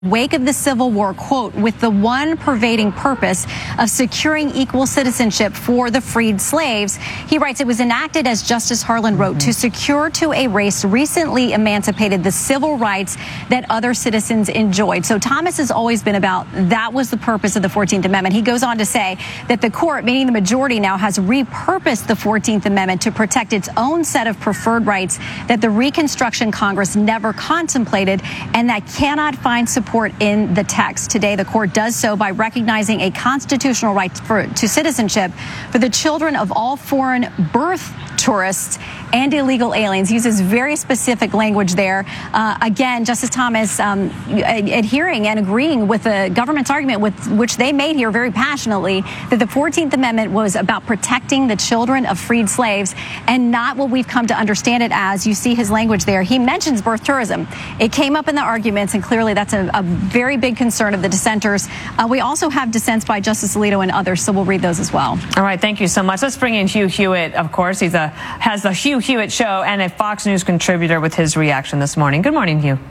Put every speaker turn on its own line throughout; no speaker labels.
wake of the Civil War, quote, with the one pervading purpose of securing equal citizenship for the freed slaves. He writes, it was enacted, as Justice Harlan wrote, to secure to a race recently emancipated the civil rights that other citizens enjoyed. So Thomas has always been about that was the purpose of the 14th Amendment. He goes on to say that the court, meaning the majority now, has repurposed the 14th Amendment to protect its own set of preferred rights that the Reconstruction Congress never contemplated and that cannot find support in the text. Today, the court does so by recognizing a constitutional right to citizenship for the children of all foreign birth tourists and illegal aliens. He uses very specific language there. Again, Justice Thomas adhering and agreeing with the government's argument, with which they made here very passionately, that the 14th Amendment was about protecting the children of freed slaves and not what we've come to understand it as. You see his language there. He mentions birth tourism. It came up in the arguments, and clearly that's a very big concern of the dissenters. We also have dissents by Justice Alito and others, so we'll read those as well.
All right, thank you so much. Let's bring in Hugh Hewitt, of course. He's has the Hugh Hewitt Show and a Fox News contributor with his reaction this morning. Good morning, Hugh.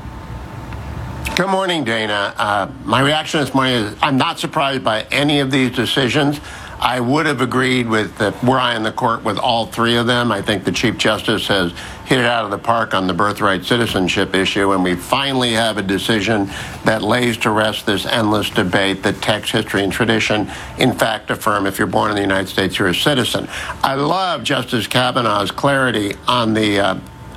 Good morning, Dana. My reaction this morning is I'm not surprised by any of these decisions. I would have agreed with, were I in the court, with all three of them. I think the Chief Justice has hit it out of the park on the birthright citizenship issue, and we finally have a decision that lays to rest this endless debate that text, history, and tradition, in fact, affirm if you're born in the United States, you're a citizen. I love Justice Kavanaugh's clarity on the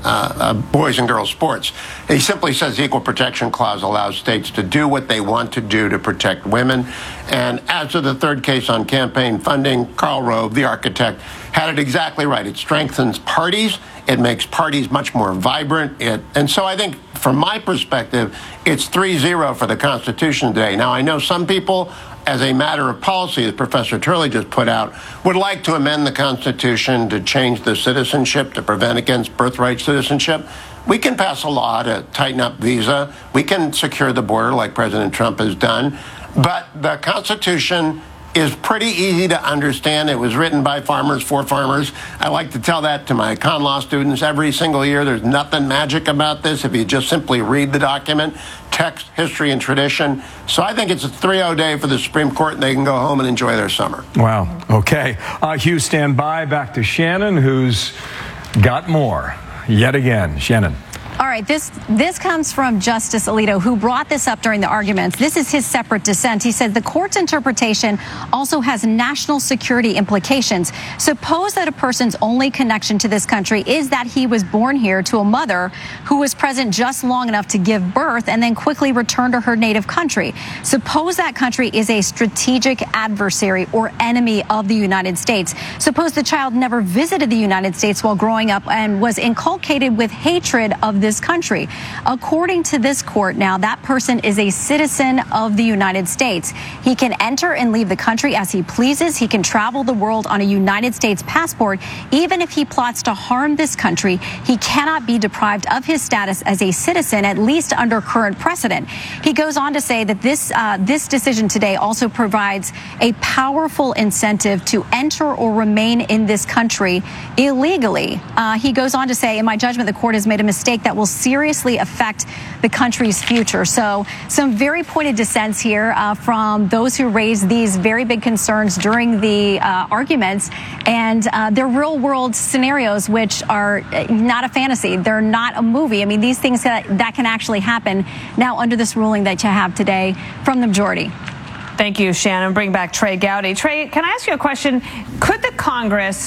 boys and girls sports. He simply says the Equal Protection Clause allows states to do what they want to do to protect women. And as to the third case on campaign funding, Karl Rove, the architect, had it exactly right. It strengthens parties. It makes parties much more vibrant. And so I think, from my perspective, it's 3-0 for the Constitution today. Now, I know some people, as a matter of policy, as Professor Turley just put out, would like to amend the Constitution to change the citizenship, to prevent against birthright citizenship. We can pass a law to tighten up visa. We can secure the border like President Trump has done. But the Constitution is pretty easy to understand. It was written by farmers for farmers. I like to tell that to my con law students every single year. There's nothing magic about this if you just simply read the document, text, history, and tradition. So I think it's a 3-0 day for the Supreme Court, and they can go home and enjoy their summer.
Wow. Okay. Hugh, stand by. Back to Shannon, who's got more yet again. Shannon.
All right, this comes from Justice Alito, who brought this up during the arguments. This is his separate dissent. He said the court's interpretation also has national security implications. Suppose that a person's only connection to this country is that he was born here to a mother who was present just long enough to give birth and then quickly return to her native country. Suppose that country is a strategic adversary or enemy of the United States. Suppose the child never visited the United States while growing up and was inculcated with hatred of this country. According to this court now, that person is a citizen of the United States. He can enter and leave the country as he pleases. He can travel the world on a United States passport. Even if he plots to harm this country, he cannot be deprived of his status as a citizen, at least under current precedent. He goes on to say that this decision today also provides a powerful incentive to enter or remain in this country illegally. He goes on to say, in my judgment, the court has made a mistake that will seriously affect the country's future. So some very pointed dissents here from those who raised these very big concerns during the arguments, and they're real world scenarios, which are not a fantasy. They're not a movie. I mean, these things that can actually happen now under this ruling that you have today from the majority.
Thank you, Shannon. Bring back Trey Gowdy. Trey, can I ask you a question? Could the Congress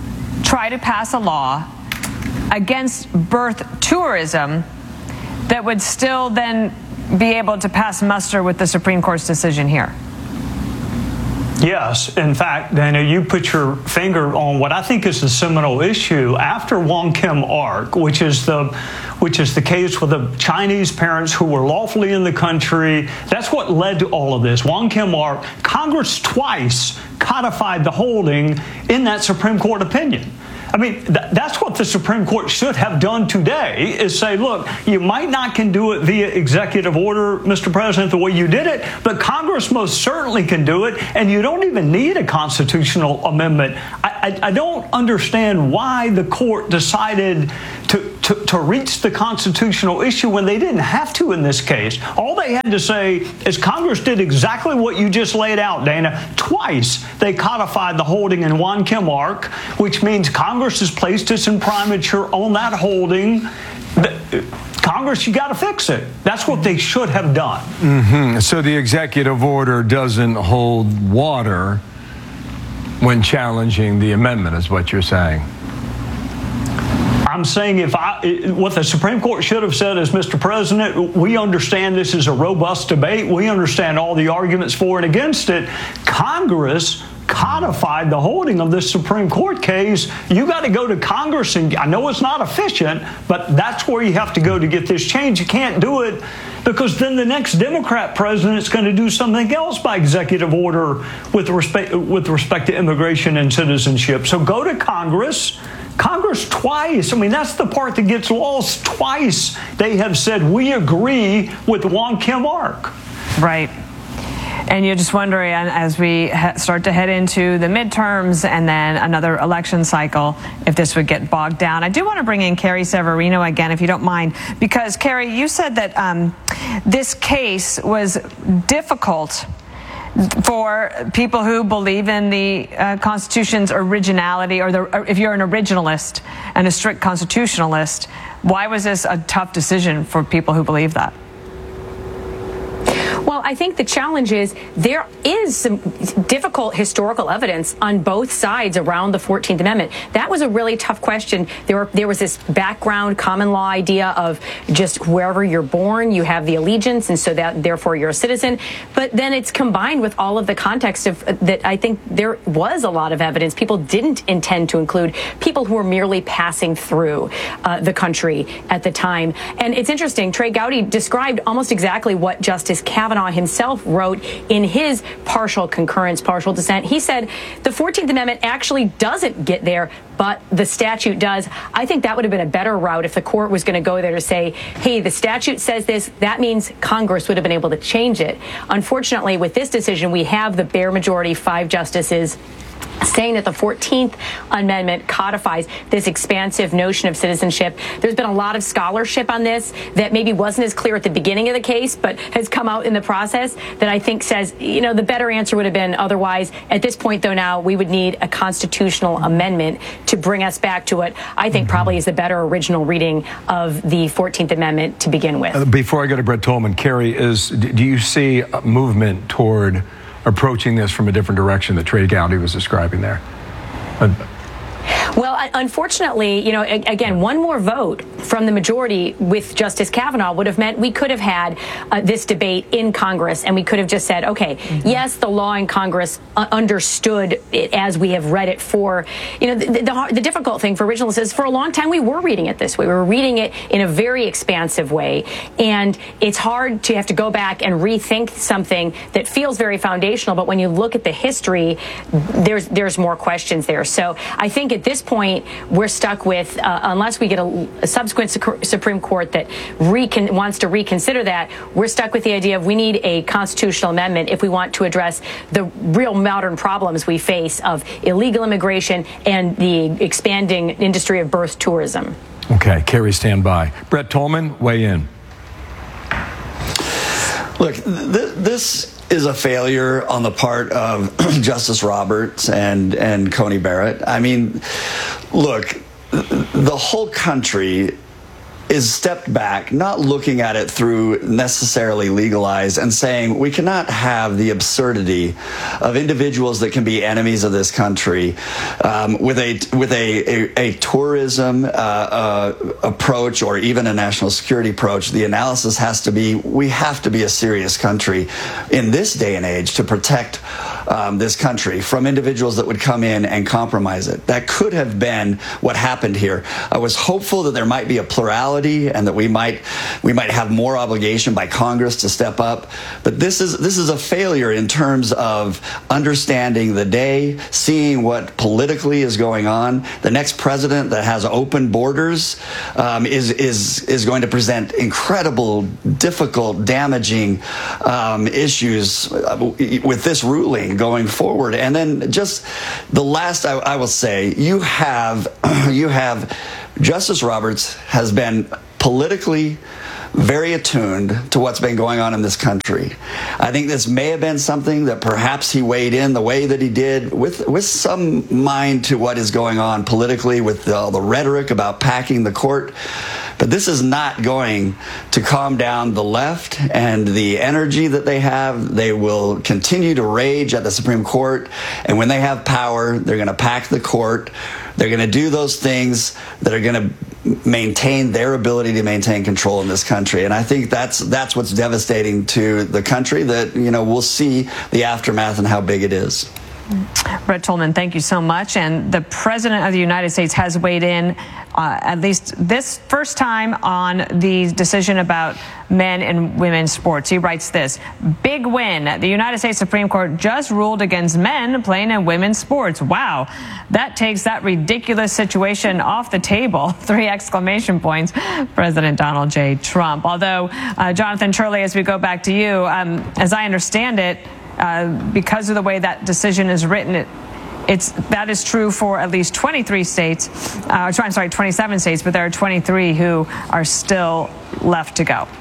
try to pass a law against birth tourism that would still then be able to pass muster with the Supreme Court's decision here?
Yes. In fact, Dana, you put your finger on what I think is the seminal issue after Wong Kim Ark, which is the case with the Chinese parents who were lawfully in the country. That's what led to all of this. Wong Kim Ark, Congress twice codified the holding in that Supreme Court opinion. I mean, that's what the Supreme Court should have done today, is say, look, you might not can do it via executive order, Mr. President, the way you did it, but Congress most certainly can do it, and you don't even need a constitutional amendment. I don't understand why the court decided to to reach the constitutional issue when they didn't have to in this case. All they had to say is Congress did exactly what you just laid out, Dana. Twice they codified the holding in Won Kim Ark, which means Congress has placed us in primature on that holding. Congress, you got to fix it. That's what they should have done.
Mm-hmm. So the executive order doesn't hold water when challenging the amendment, is what you're saying.
I'm saying what the Supreme Court should have said is, Mr. President, we understand this is a robust debate. We understand all the arguments for and against it. Congress codified the holding of this Supreme Court case. You got to go to Congress, and I know it's not efficient, but that's where you have to go to get this change. You can't do it because then the next Democrat president is going to do something else by executive order with respect to immigration and citizenship. So go to Congress. Congress twice, I mean, that's the part that gets lost. Twice they have said, we agree with Won Kim Ark.
Right. And you're just wondering, as we start to head into the midterms and then another election cycle, if this would get bogged down. I do want to bring in Carrie Severino again, if you don't mind, because, Carrie, you said that this case was difficult for people who believe in the Constitution's originality, or if you're an originalist and a strict constitutionalist. Why was this a tough decision for people who believe that?
Well, I think the challenge is there is some difficult historical evidence on both sides around the 14th Amendment. That was a really tough question. There was this background common law idea of just wherever you're born, you have the allegiance, and so that therefore you're a citizen. But then it's combined with all of the context of that. I think there was a lot of evidence. People didn't intend to include people who were merely passing through the country at the time. And it's interesting. Trey Gowdy described almost exactly what Justice Kavanaugh himself wrote in his partial concurrence, partial dissent. He said the 14th Amendment actually doesn't get there, but the statute does. I think that would have been a better route if the court was going to go there to say, hey, the statute says this. That means Congress would have been able to change it. Unfortunately, with this decision, we have the bare majority, 5 justices, saying that the 14th Amendment codifies this expansive notion of citizenship. There's been a lot of scholarship on this that maybe wasn't as clear at the beginning of the case, but has come out in the process that I think says, the better answer would have been otherwise. At this point, though, now we would need a constitutional amendment to bring us back to what I think probably is the better original reading of the 14th Amendment to begin with.
Before I go to Brett Tolman, Carrie, do you see a movement toward approaching this from a different direction that Trey Gowdy was describing there?
Well, unfortunately, again, one more vote from the majority with Justice Kavanaugh would have meant we could have had this debate in Congress, and we could have just said, okay, yes, the law in Congress understood it as we have read it for, the difficult thing for originalists is for a long time we were reading it this way. We were reading it in a very expansive way, and it's hard to have to go back and rethink something that feels very foundational, but when you look at the history, there's more questions there. So I think at this point, we're stuck with, unless we get a subsequent Supreme Court that wants to reconsider that, we're stuck with the idea of we need a constitutional amendment if we want to address the real modern problems we face of illegal immigration and the expanding industry of birth tourism.
Okay, Carrie, stand by. Brett Tolman, weigh in.
Look, this is a failure on the part of Justice Roberts and Coney Barrett. I mean, look, the whole country is stepped back, not looking at it through necessarily legal eyes and saying we cannot have the absurdity of individuals that can be enemies of this country with a tourism approach or even a national security approach. The analysis has to be, we have to be a serious country in this day and age to protect this country from individuals that would come in and compromise it. That could have been what happened here. I was hopeful that there might be a plurality and that we might have more obligation by Congress to step up. But this is a failure in terms of understanding the day, seeing what politically is going on. The next president that has open borders is going to present incredible, difficult, damaging issues with this ruling going forward. And then just the last I will say, you have Justice Roberts has been politically very attuned to what's been going on in this country. I think this may have been something that perhaps he weighed in the way that he did with some mind to what is going on politically with all the rhetoric about packing the court. But this is not going to calm down the left and the energy that they have. They will continue to rage at the Supreme Court. And when they have power, they're going to pack the court. They're going to do those things that are going to maintain their ability to maintain control in this country. And I think that's what's devastating to the country, that, we'll see the aftermath and how big it is.
Brett Tolman, thank you so much. And the President of the United States has weighed in, at least this first time, on the decision about men and women's sports. He writes this: big win. The United States Supreme Court just ruled against men playing in women's sports. Wow. That takes that ridiculous situation off the table. 3 exclamation points. President Donald J. Trump. Although, Jonathan Turley, as we go back to you, as I understand it, because of the way that decision is written, that is true for at least 23 states. 27 states, but there are 23 who are still left to go.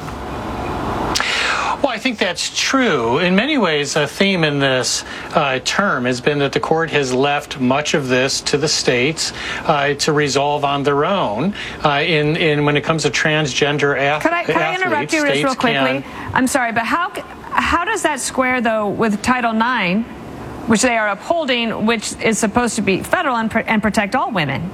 Well, I think that's true. In many ways, a theme in this term has been that the court has left much of this to the states to resolve on their own. When it comes to transgender athletes,
Can I interrupt you just real quickly? I'm sorry, but how does that square, though, with Title IX, which they are upholding, which is supposed to be federal and protect all women?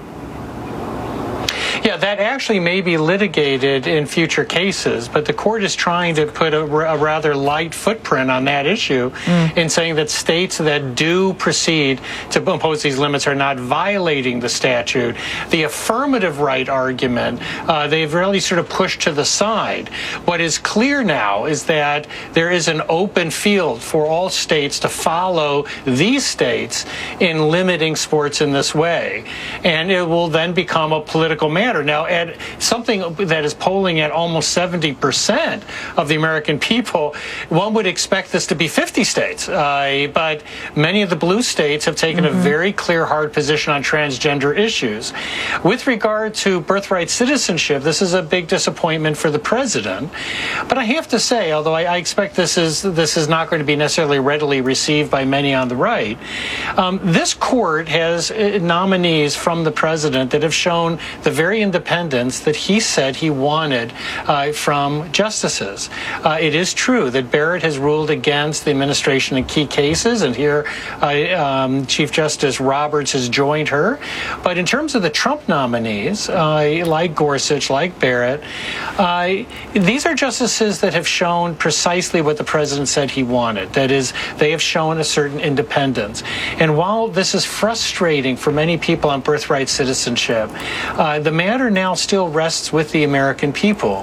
Yeah, that actually may be litigated in future cases, but the court is trying to put a rather light footprint on that issue in saying that states that do proceed to impose these limits are not violating the statute. The affirmative right argument, they've really sort of pushed to the side. What is clear now is that there is an open field for all states to follow these states in limiting sports in this way, and it will then become a political matter. Now, at something that is polling at almost 70% of the American people, one would expect this to be 50 states. But many of the blue states have taken a very clear, hard position on transgender issues. With regard to birthright citizenship, this is a big disappointment for the president. But I have to say, although I expect this is not going to be necessarily readily received by many on the right, this court has nominees from the president that have shown the very independence that he said he wanted from justices. It is true that Barrett has ruled against the administration in key cases, and here Chief Justice Roberts has joined her. But in terms of the Trump nominees, like Gorsuch, like Barrett, these are justices that have shown precisely what the president said he wanted. That is, they have shown a certain independence. And while this is frustrating for many people on birthright citizenship, the matter now still rests with the American people.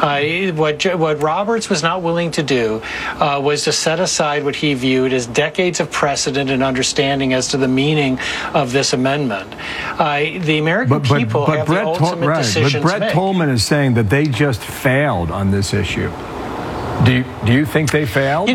What Roberts was not willing to do was to set aside what he viewed as decades of precedent and understanding as to the meaning of this amendment. The American people have the ultimate decision to make.
But Brett Tolman is saying that they just failed on this issue. Do you think they failed?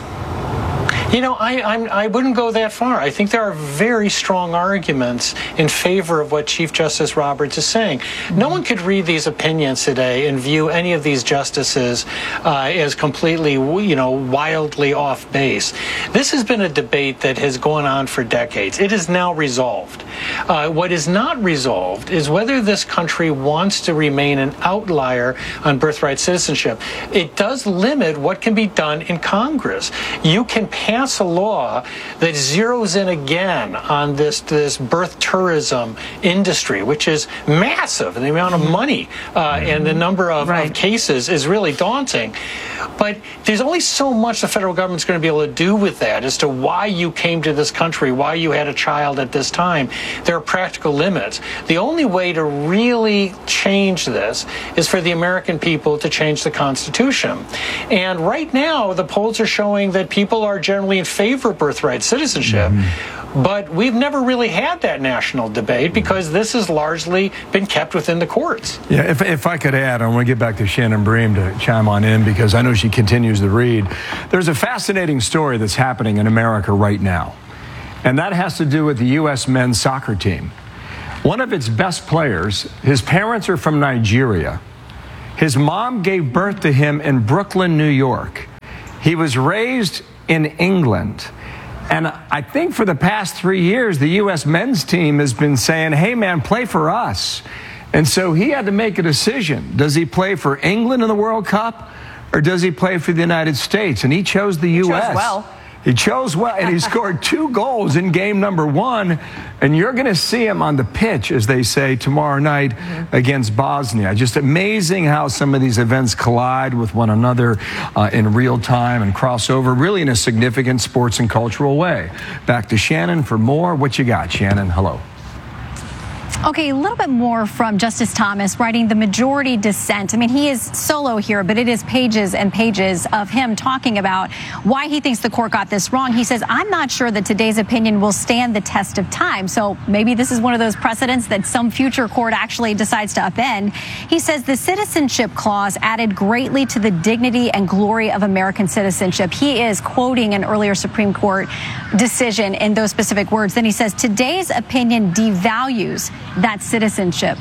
I wouldn't go that far. I think there are very strong arguments in favor of what Chief Justice Roberts is saying. No one could read these opinions today and view any of these justices as completely, wildly off base. This has been a debate that has gone on for decades. It is now resolved. What is not resolved is whether this country wants to remain an outlier on birthright citizenship. It does limit what can be done in Congress. You can pass a law that zeroes in again on this birth tourism industry, which is massive. The amount of money and the number of cases is really daunting. But there's only so much the federal government's going to be able to do with that as to why you came to this country, why you had a child at this time. There are practical limits. The only way to really change this is for the American people to change the Constitution. And right now, the polls are showing that people are generally in favor of birthright citizenship. But we've never really had that national debate because this has largely been kept within the courts.
Yeah, if I could add, I want to get back to Shannon Bream to chime on in because I know she continues to read. There's a fascinating story that's happening in America right now, and that has to do with the U.S. men's soccer team. one of its best players, his parents are from Nigeria. His mom gave birth to him in Brooklyn, New York. He was raised in England. And I think for the past 3 years, the U.S. men's team has been saying, hey, man, play for us. And so he had to make a decision. Does he play for England in the World Cup, or does he play for the United States? And he chose the U.S.
Chose well.
He chose well, and he scored 2 goals in game number 1. And you're going to see him on the pitch, as they say, tomorrow night against Bosnia. Just amazing how some of these events collide with one another in real time and cross over, really in a significant sports and cultural way. Back to Shannon for more. What you got, Shannon? Hello.
Okay, a little bit more from Justice Thomas writing the majority dissent. I mean, he is solo here, but it is pages and pages of him talking about why he thinks the court got this wrong. He says, I'm not sure that today's opinion will stand the test of time. So maybe this is one of those precedents that some future court actually decides to upend. He says the citizenship clause added greatly to the dignity and glory of American citizenship. He is quoting an earlier Supreme Court decision in those specific words. Then he says, today's opinion devalues that citizenship.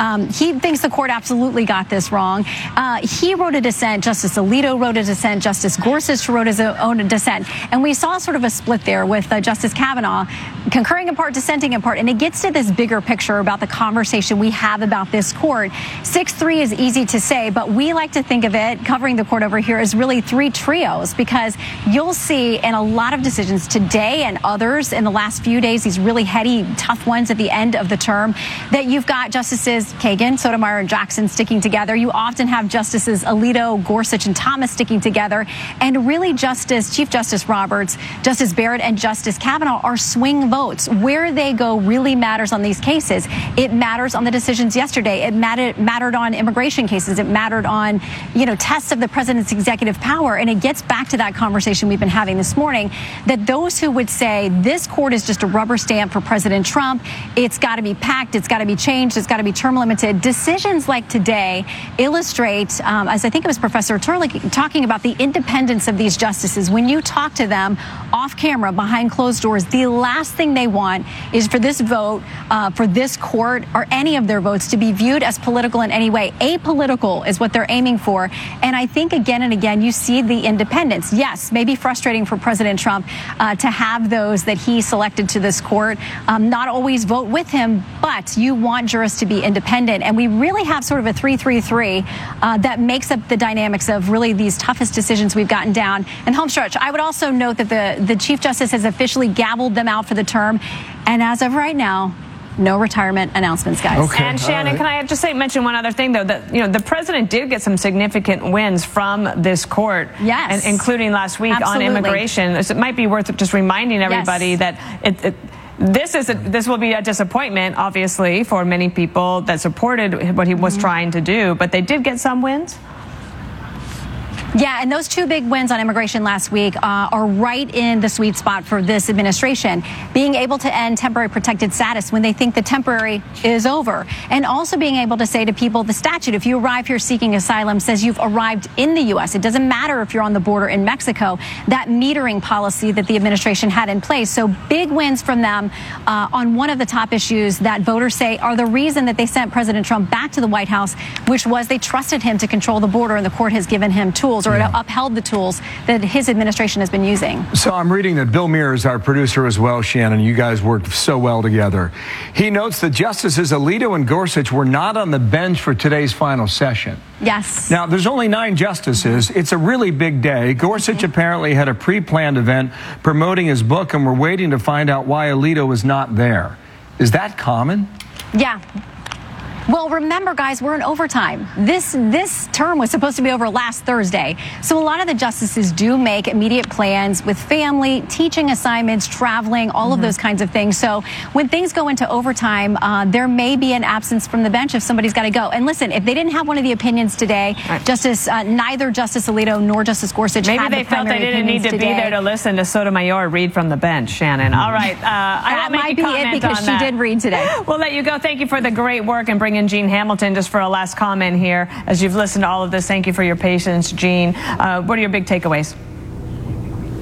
He thinks the court absolutely got this wrong. He wrote a dissent. Justice Alito wrote a dissent. Justice Gorsuch wrote his own dissent. And we saw sort of a split there with Justice Kavanaugh concurring in part, dissenting in part. And it gets to this bigger picture about the conversation we have about this court. 6-3 is easy to say, but we like to think of it, covering the court over here, as really 3 trios, because you'll see in a lot of decisions today and others in the last few days, these really heady, tough ones at the end of the term, that you've got Justices Kagan, Sotomayor, and Jackson sticking together. You often have Justices Alito, Gorsuch, and Thomas sticking together. And really, Chief Justice Roberts, Justice Barrett, and Justice Kavanaugh are swing votes. Where they go really matters on these cases. It matters on the decisions yesterday. It mattered on immigration cases. It mattered on, tests of the president's executive power. And it gets back to that conversation we've been having this morning, that those who would say this court is just a rubber stamp for President Trump, it's got to be packed, it's got to be changed, it's got to be term limited. Decisions like today illustrate, as I think it was Professor Turley talking about, the independence of these justices. When you talk to them off camera, behind closed doors, the last thing they want is for this vote, for this court, or any of their votes to be viewed as political in any way. Apolitical is what they're aiming for. And I think again and again, you see the independence. Yes, maybe frustrating for President Trump to have those that he selected to this court not always vote with him, but you want jurists to be independent. And we really have sort of a 3-3-3 that makes up the dynamics of really these toughest decisions we've gotten down in home stretch. I would also note that the Chief Justice has officially gavelled them out for the term. And as of right now, no retirement announcements, guys.
Okay. And Shannon, can I just mention one other thing, though? That the president did get some significant wins from this court,
yes,
and including last week on immigration. It might be worth just reminding everybody that this will be a disappointment, obviously, for many people that supported what he was trying to do, but they did get some wins.
Yeah, and those 2 big wins on immigration last week are right in the sweet spot for this administration. Being able to end temporary protected status when they think the temporary is over. And also being able to say to people, the statute, if you arrive here seeking asylum, says you've arrived in the U.S. It doesn't matter if you're on the border in Mexico. That metering policy that the administration had in place. So big wins from them on one of the top issues that voters say are the reason that they sent President Trump back to the White House, which was they trusted him to control the border, and the court has given him tools, or it upheld the tools that his administration has been using.
So I'm reading that Bill Muir is our producer as well, Shannon. You guys worked so well together. He notes that Justices Alito and Gorsuch were not on the bench for today's final session.
Yes.
Now, there's only 9 justices. It's a really big day. Gorsuch apparently had a pre-planned event promoting his book, and we're waiting to find out why Alito was not there. Is that common?
Yeah. Well, remember, guys, we're in overtime. This term was supposed to be over last Thursday. So a lot of the justices do make immediate plans with family, teaching assignments, traveling, all of those kinds of things. So when things go into overtime, there may be an absence from the bench if somebody's got to go. And listen, if they didn't have one of the opinions today, neither Justice Alito nor Justice Gorsuch
maybe
had
they felt they didn't need to be there to listen to Sotomayor read from the bench, Shannon. All right.
That might be it because she did read today.
We'll let you go. Thank you for the great work, and bring in Gene Hamilton just for a last comment here. As you've listened to all of this, thank you for your patience, Gene. What are your big takeaways?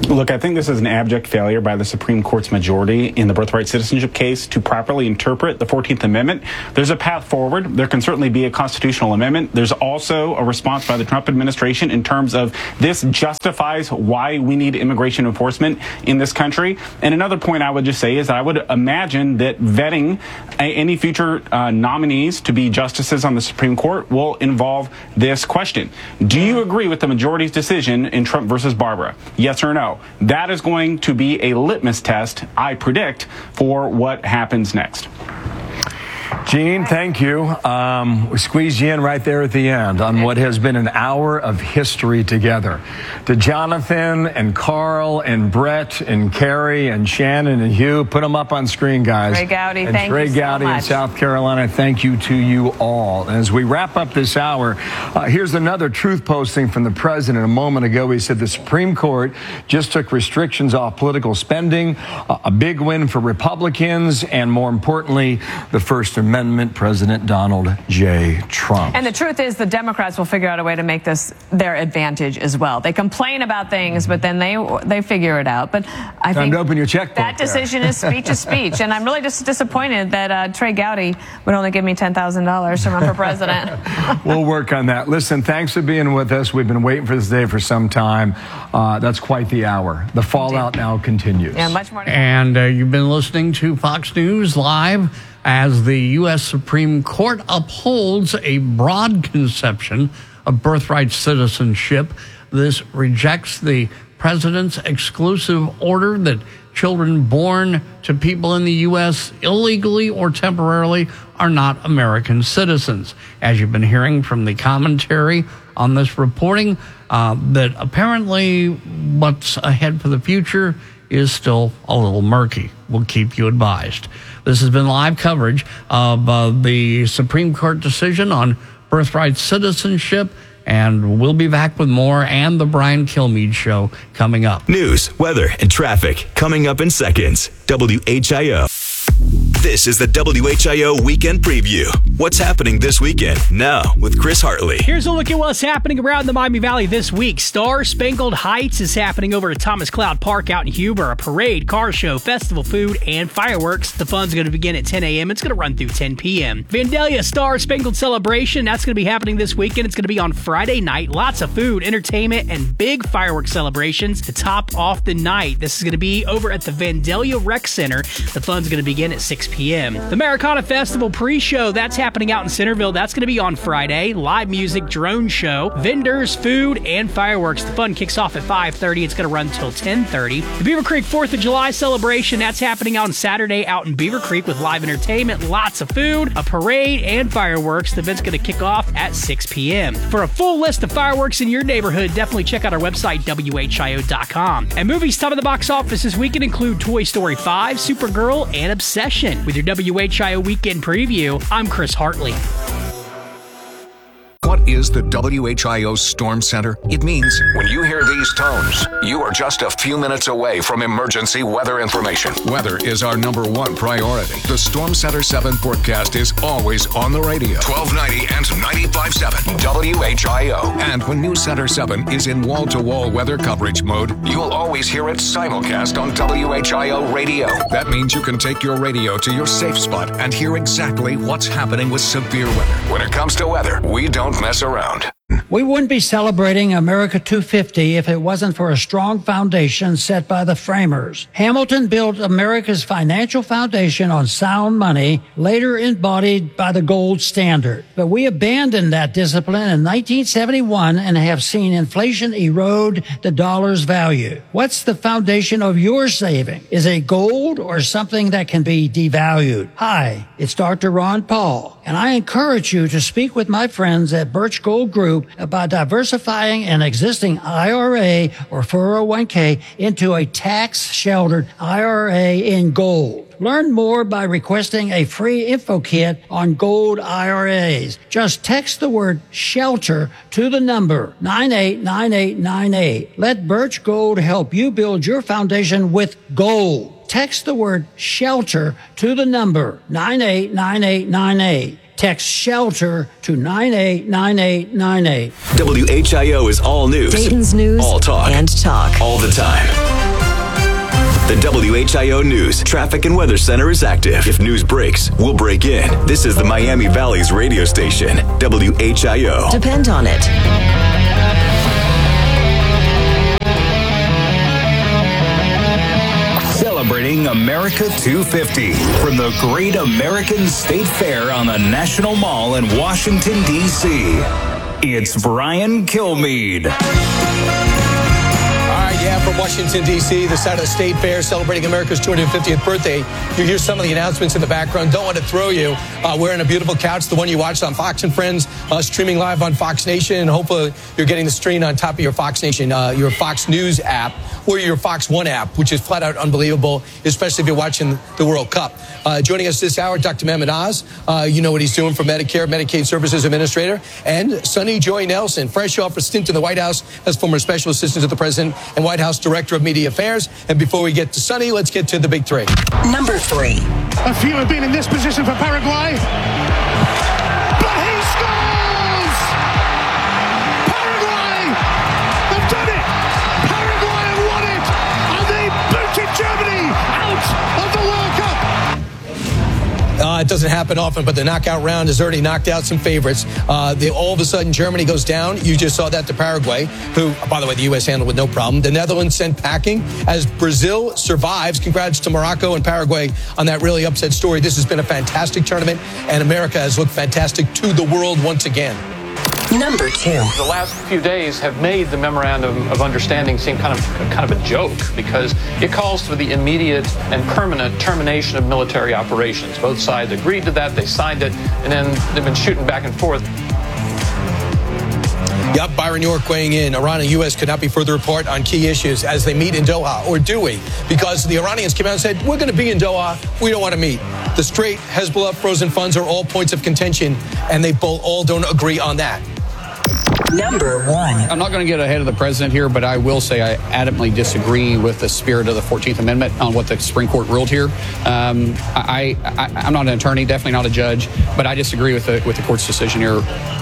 Look, I think this is an abject failure by the Supreme Court's majority in the birthright citizenship case to properly interpret the 14th Amendment. There's a path forward. There can certainly be a constitutional amendment. There's also a response by the Trump administration in terms of this justifies why we need immigration enforcement in this country. And another point I would just say is that I would imagine that vetting any future nominees to be justices on the Supreme Court will involve this question. Do you agree with the majority's decision in Trump versus Barbara? Yes or no? That is going to be a litmus test, I predict, for what happens next.
Gene, thank you. We squeezed you in right there at the end on what has been an hour of history together. To Jonathan and Carl and Brett and Carrie and Shannon and Hugh, put them up on screen, guys.
Trey Gowdy,
and
thank
Trey
you
Gowdy
so
in
much.
South Carolina, thank you to you all. And as we wrap up this hour, here's another truth posting from the president a moment ago. He said the Supreme Court just took restrictions off political spending, a big win for Republicans, and more importantly, the First Amendment, President Donald J. Trump.
And the truth is the Democrats will figure out a way to make this their advantage as well. They complain about things, but then they figure it out. But I think
to open your checkbook
that decision is speech is speech. And I'm really just disappointed that Trey Gowdy would only give me $10,000 to run for president.
We'll work on that. Listen, thanks for being with us. We've been waiting for this day for some time. That's quite the hour. The fallout now continues.
Yeah, much more.
And you've been listening to Fox News Live as the U.S. Supreme Court upholds a broad conception of birthright citizenship. This rejects the president's exclusive order that children born to people in the U.S. illegally or temporarily are not American citizens. As you've been hearing from the commentary on this reporting, that apparently what's ahead for the future is still a little murky. We'll keep you advised. This has been live coverage of the Supreme Court decision on birthright citizenship, and we'll be back with more and the Brian Kilmeade Show coming up.
News, weather, and traffic coming up in seconds. WHIO. This is the WHIO Weekend Preview. What's happening this weekend? Now with Chris Hartley.
Here's a look at what's happening around the Miami Valley this week. Star Spangled Heights is happening over at Thomas Cloud Park out in Huber. A parade, car show, festival food, and fireworks. The fun's going to begin at 10 a.m. It's going to run through 10 p.m. Vandalia Star Spangled Celebration. That's going to be happening this weekend. It's going to be on Friday night. Lots of food, entertainment, and big fireworks celebrations to top off the night. This is going to be over at the Vandalia Rec Center. The fun's going to begin at 6 p.m. The Americana Festival pre-show, that's happening out in Centerville. That's going to be on Friday. Live music, drone show, vendors, food, and fireworks. The fun kicks off at 5:30. It's going to run till 10:30. The Beaver Creek 4th of July celebration, that's happening on Saturday out in Beaver Creek with live entertainment, lots of food, a parade, and fireworks. The event's going to kick off at 6 p.m. For a full list of fireworks in your neighborhood, definitely check out our website, WHIO.com. And movies top of the box office this weekend include Toy Story 5, Supergirl, and Obsession. With your WHIO Weekend Preview, I'm Chris Hartley.
What is the WHIO Storm Center? It means when you hear these tones, you are just a few minutes away from emergency weather information. Weather is our #1 priority. The Storm Center 7 forecast is always on the radio. 1290 and 95.7 WHIO. And when News Center 7 is in wall-to-wall weather coverage mode, you'll always hear it simulcast on WHIO radio. That means you can take your radio to your safe spot and hear exactly what's happening with severe weather. When it comes to weather, we don't mess around.
We wouldn't be celebrating America 250 if it wasn't for a strong foundation set by the framers. Hamilton built America's financial foundation on sound money, later embodied by the gold standard. But we abandoned that discipline in 1971 and have seen inflation erode the dollar's value. What's the foundation of your saving? Is it gold or something that can be devalued? Hi, it's Dr. Ron Paul, and I encourage you to speak with my friends at Birch Gold Group about diversifying an existing IRA or 401k into a tax-sheltered IRA in gold. Learn more by requesting a free info kit on gold IRAs. Just text the word SHELTER to the number 989898. Let Birch Gold help you build your foundation with gold. Text the word SHELTER to the number 989898. Text SHELTER to 989898.
WHIO is all news.
Dayton's news
all talk.
and talk.
All the time. The WHIO News Traffic and Weather Center is active. If news breaks, we'll break in. This is the Miami Valley's radio station, WHIO.
Depend on it.
Celebrating America 250 from the Great American State Fair on the National Mall in Washington, D.C. It's Brian Kilmeade.
From Washington, D.C., the site of the State Fair celebrating America's 250th birthday. You hear some of the announcements in the background. Don't want to throw you. We're in a beautiful couch, the one you watched on Fox and Friends, streaming live on Fox Nation. And hopefully you're getting the stream on top of your Fox Nation, your Fox News app, or your Fox One app, which is flat out unbelievable, especially if you're watching the World Cup. Joining us this hour, Dr. Mehmet Oz. You know what he's doing for Medicare, Medicaid Services Administrator. And Sunny Joy Nelson, fresh off a stint in the White House as former Special Assistant to the President and White House Director of Media Affairs. And before we get to Sunny, let's get to the big three.
Number 3.
A few have been in this position for Paraguay. But he scores! Paraguay have done it! Paraguay have won it! And they booted Germany out of the World Cup!
It doesn't happen often, but the knockout round has already knocked out some favorites. All of a sudden, Germany goes down. You just saw that to Paraguay, who, by the way, the U.S. handled with no problem. The Netherlands sent packing as Brazil survives. Congrats to Morocco and Paraguay on that really upset story. This has been a fantastic tournament, and America has looked fantastic to the world once again.
Number 2.
The last few days have made the memorandum of understanding seem kind of a joke, because it calls for the immediate and permanent termination of military operations. Both sides agreed to that, they signed it, and then they've been shooting back and forth.
Yup, Byron York weighing in. Iran and U.S. could not be further apart on key issues as they meet in Doha. Or do we? Because the Iranians came out and said, we're going to be in Doha. We don't want to meet. The Strait, Hezbollah, frozen funds are all points of contention, and they both all don't agree on that.
Number 1.
I'm not going to get ahead of the president here, but I will say I adamantly disagree with the spirit of the 14th Amendment on what the Supreme Court ruled here. I'm not an attorney, definitely not a judge, but I disagree with the court's decision here.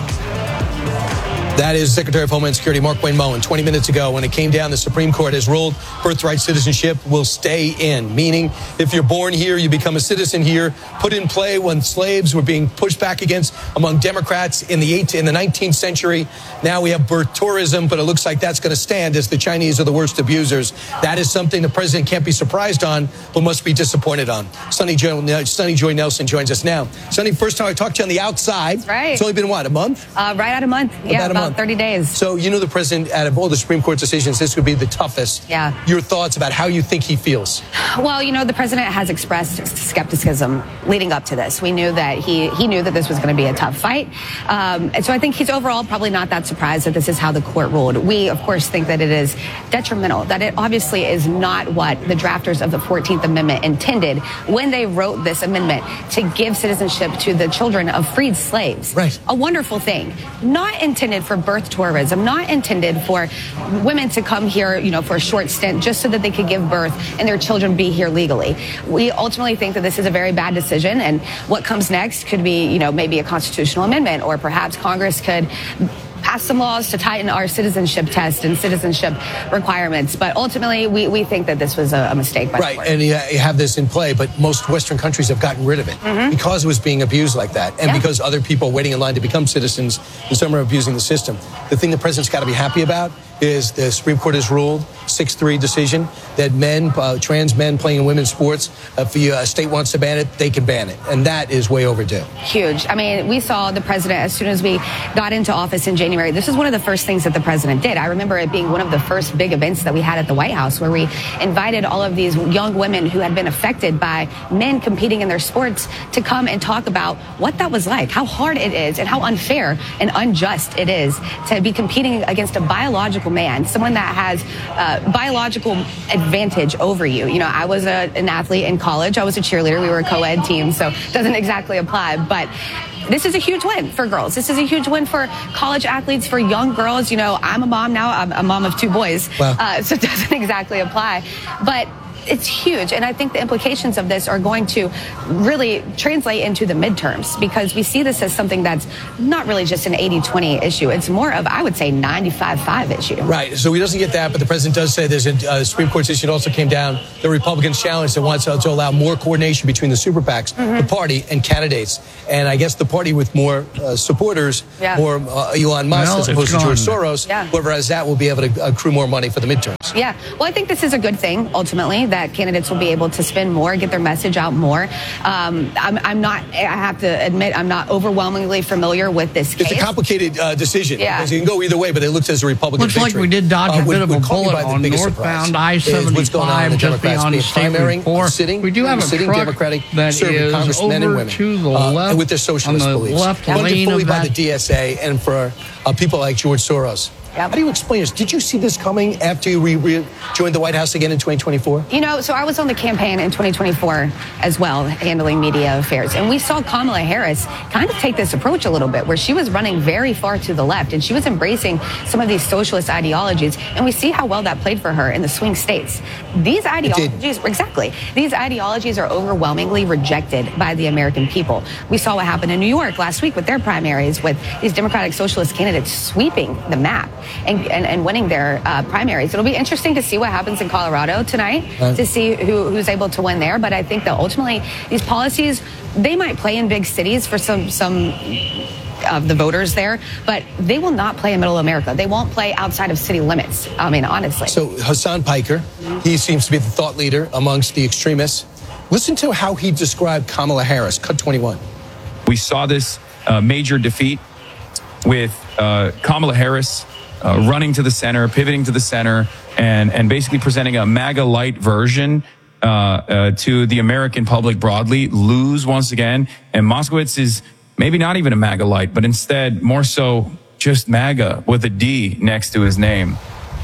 That is Secretary of Homeland Security Markwayne Mullin 20 minutes ago when it came down. The Supreme Court has ruled birthright citizenship will stay in, meaning if you're born here, you become a citizen here, put in play when slaves were being pushed back against among Democrats in the 19th century. Now we have birth tourism, but it looks like that's going to stand as the Chinese are the worst abusers. That is something the president can't be surprised on, but must be disappointed on. Sunny Joy Nelson joins us now. Sunny, first time I talked to you on the outside.
That's right.
It's only been, what, a month?
Right at a month. Yeah, about 30 days.
So you know the president, out of all the Supreme Court decisions, this would be the toughest.
Yeah.
Your thoughts about how you think he feels?
Well, you know, the president has expressed skepticism leading up to this. We knew that he knew that this was going to be a tough fight. And so I think he's overall probably not that surprised that this is how the court ruled. We, of course, think that it is detrimental, that it obviously is not what the drafters of the 14th Amendment intended when they wrote this amendment to give citizenship to the children of freed slaves.
Right.
A wonderful thing. Not intended for birth tourism, not intended for women to come here, you know, for a short stint just so that they could give birth and their children be here legally. We ultimately think that this is a very bad decision, and what comes next could be, you know, maybe a constitutional amendment, or perhaps Congress could pass some laws to tighten our citizenship test and citizenship requirements. But ultimately, we think that this was a mistake by the court.
And you have this in play, but most Western countries have gotten rid of it because it was being abused like that, and because other people waiting in line to become citizens, and some are abusing the system. The thing the president's got to be happy about is the Supreme Court has ruled, 6-3 decision, that men, trans men playing in women's sports, if a state wants to ban it, they can ban it. And that is way overdue.
Huge. I mean, we saw the president, as soon as we got into office in January, this is one of the first things that the president did. I remember it being one of the first big events that we had at the White House, where we invited all of these young women who had been affected by men competing in their sports to come and talk about what that was like, how hard it is, and how unfair and unjust it is to be competing against a biological man, someone that has biological advantage over you. You know, I was an athlete in college. I was a cheerleader. We were a co-ed team, so it doesn't exactly apply. But this is a huge win for girls. This is a huge win for college athletes, for young girls. You know, I'm a mom now. I'm a mom of 2 boys, so it doesn't exactly apply. But it's huge. And I think the implications of this are going to really translate into the midterms, because we see this as something that's not really just an 80-20 issue. It's more of, I would say, 95-5 issue.
Right. So he doesn't get that, but the president does say there's a Supreme Court decision also came down. The Republicans challenged that wants to allow more coordination between the super PACs, the party, and candidates. And I guess the party with more supporters, more Elon Musk as opposed to George Soros, whoever has that will be able to accrue more money for the midterms.
Yeah. Well, I think this is a good thing, ultimately, that candidates will be able to spend more, get their message out more. I'm not, I have to admit, I'm not overwhelmingly familiar with this case.
It's a complicated decision. Because it can go either way, but it looks as a Republican victory.
Looks like we did dodge a bit of a bullet on northbound I-75 just beyond State 4. We do have a truck that is over to the left
and with their socialist beliefs. Funded fully by the DSA and for people like George Soros. How do you explain this? Did you see this coming after you joined the White House again in 2024?
You know, so I was on the campaign in 2024 as well, handling media affairs. And we saw Kamala Harris kind of take this approach a little bit, where she was running very far to the left and she was embracing some of these socialist ideologies. And we see how well that played for her in the swing states. These ideologies, these ideologies are overwhelmingly rejected by the American people. We saw what happened in New York last week with their primaries, with these Democratic Socialist candidates sweeping the map and winning their primaries. It'll be interesting to see what happens in Colorado tonight, to see who's able to win there. But I think that ultimately these policies, they might play in big cities for some of the voters there, but they will not play in middle America. They won't play outside of city limits. I mean, honestly.
So Hassan Piker, he seems to be the thought leader amongst the extremists. Listen to how he described Kamala Harris, cut 21.
We saw this major defeat with Kamala Harris running to the center, pivoting to the center, and basically presenting a MAGA-light version to the American public broadly, lose once again. And Moskowitz is maybe not even a MAGA-light, but instead more so just MAGA with a D next to his name.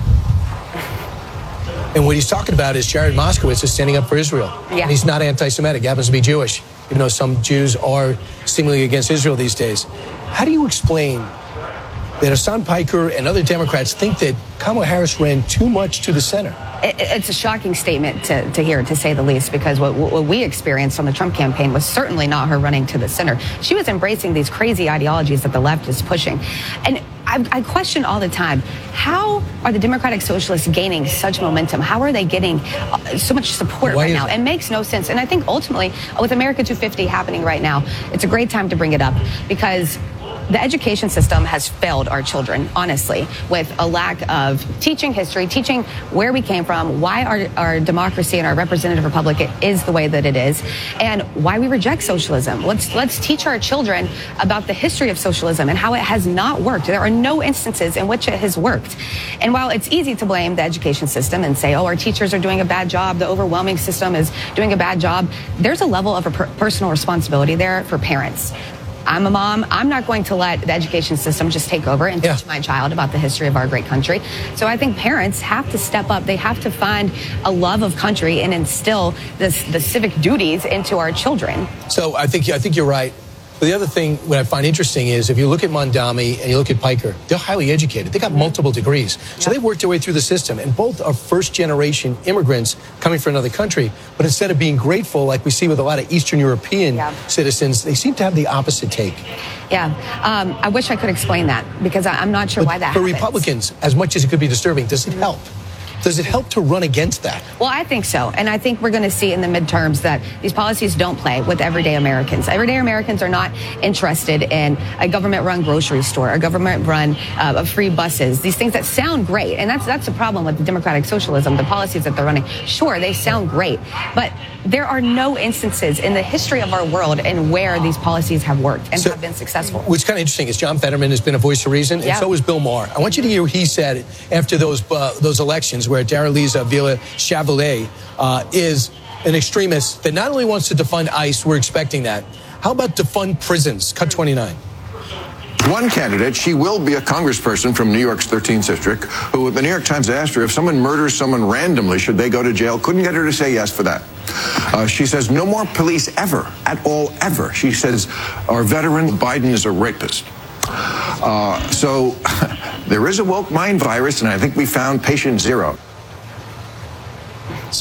And what he's talking about is Jared Moskowitz is standing up for Israel. And he's not anti-Semitic. He happens to be Jewish, even though some Jews are seemingly against Israel these days. How do you explain that Hassan Piker and other Democrats think that Kamala Harris ran too much to the center?
It's a shocking statement to hear, to say the least, because what we experienced on the Trump campaign was certainly not her running to the center. She was embracing these crazy ideologies that the left is pushing. And I question all the time, how are the Democratic Socialists gaining such momentum? How are they getting so much support right now? It makes no sense. And I think ultimately, with America 250 happening right now, it's a great time to bring it up, because the education system has failed our children, honestly, with a lack of teaching history, teaching where we came from, why our democracy and our representative republic is the way that it is, and why we reject socialism. Let's teach our children about the history of socialism and how it has not worked. There are no instances in which it has worked. And while it's easy to blame the education system and say, oh, our teachers are doing a bad job, the overwhelming system is doing a bad job, there's a level of personal responsibility there for parents. I'm a mom. I'm not going to let the education system just take over and teach my child about the history of our great country. So I think parents have to step up. They have to find a love of country and instill the civic duties into our children.
So I think you're right. But the other thing what I find interesting is if you look at Mondami and you look at Piker, they're highly educated. They got multiple degrees. So they worked their way through the system. And both are first-generation immigrants coming from another country. But instead of being grateful, like we see with a lot of Eastern European citizens, they seem to have the opposite take.
Yeah. I wish I could explain that, because I'm not sure why that happens.
For Republicans, as much as it could be disturbing, does it help? Does it help to run against that?
Well, I think so. And I think we're going to see in the midterms that these policies don't play with everyday Americans. Everyday Americans are not interested in a government-run grocery store, a government-run free buses, these things that sound great. And that's the problem with the democratic socialism, the policies that they're running. Sure, they sound great, but there are no instances in the history of our world in where these policies have worked and have been successful.
What's kind of interesting is John Fetterman has been a voice of reason, and so is Bill Maher. I want you to hear what he said after those elections, where Daraliza Villa-Chavalet is an extremist that not only wants to defund ICE, we're expecting that. How about defund prisons? Cut 29.
One candidate, she will be a congressperson from New York's 13th district, who the New York Times asked her if someone murders someone randomly, should they go to jail? Couldn't get her to say yes for that. She says no more police ever, at all, ever. She says our veteran Biden is a rapist. So there is a woke mind virus, and I think we found patient zero.
So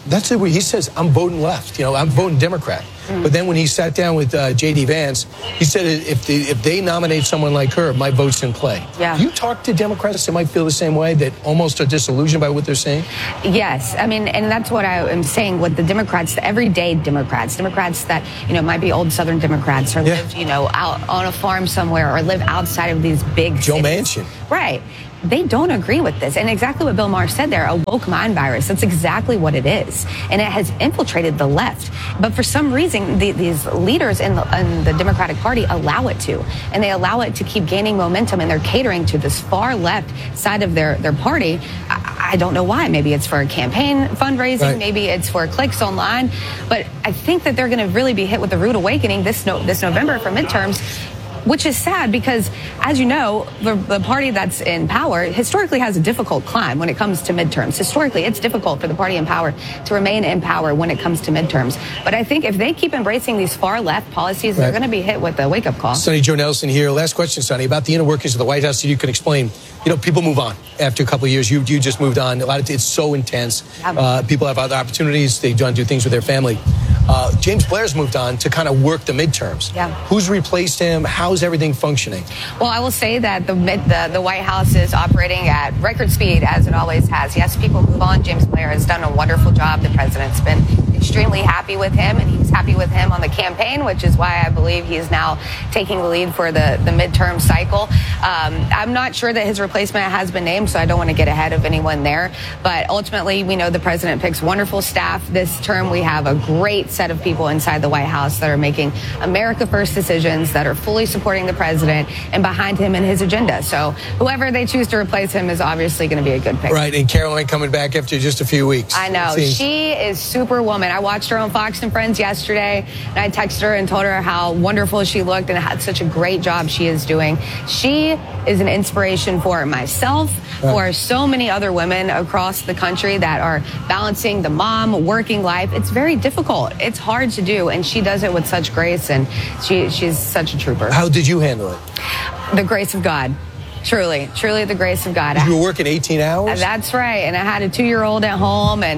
That's it. He says, I'm voting left. I'm voting Democrat. But then when he sat down with J.D. Vance, he said if they nominate someone like her, my vote's in play.
Yeah.
You talk to Democrats that might feel the same way, that almost are disillusioned by what they're saying?
Yes. I mean, and that's what I am saying with the Democrats, the everyday Democrats that, might be old Southern Democrats or live, out on a farm somewhere or live outside of these big
Joe
cities.
Manchin.
Right. They don't agree with this. And exactly what Bill Maher said there, a woke mind virus. That's exactly what it is. And it has infiltrated the left. But for some reason, these leaders in the Democratic Party allow it to. And they allow it to keep gaining momentum. And they're catering to this far left side of their party. I don't know why. Maybe it's for campaign fundraising. Right. Maybe it's for clicks online. But I think that they're going to really be hit with a rude awakening this November for midterms. Which is sad because, as you know, the party that's in power historically has a difficult climb when it comes to midterms. Historically, it's difficult for the party in power to remain in power when it comes to midterms. But I think if they keep embracing these far left policies, they're going to be hit with a wake-up call.
Sonny Joe Nelson here. Last question, Sonny, about the inner workings of the White House. So you can explain. People move on after a couple of years. You just moved on. It's so intense. People have other opportunities. They don't do things with their family. James Blair's moved on to kind of work the midterms.
Yeah.
Who's replaced him? How's everything functioning?
Well, I will say that the White House is operating at record speed, as it always has. Yes, people move on. James Blair has done a wonderful job. The president's been extremely happy with him, and he was happy with him on the campaign, which is why I believe he is now taking the lead for the midterm cycle. I'm not sure that his replacement has been named, so I don't want to get ahead of anyone there. But ultimately, we know the president picks wonderful staff. This term, we have a great set of people inside the White House that are making America first decisions, that are fully supporting the president and behind him and his agenda. So whoever they choose to replace him is obviously going to be a good pick.
Right, and Caroline coming back after just a few weeks.
I know. She is superwoman. I watched her on Fox and Friends yesterday, and I texted her and told her how wonderful she looked and had such a great job she is doing. She is an inspiration for myself, for so many other women across the country that are balancing the mom, working life. It's very difficult. It's hard to do, and she does it with such grace, and she's such a trooper.
How did you handle it?
The grace of God. Truly the grace of God.
You were working 18 hours?
That's right. And I had a 2-year-old at home, and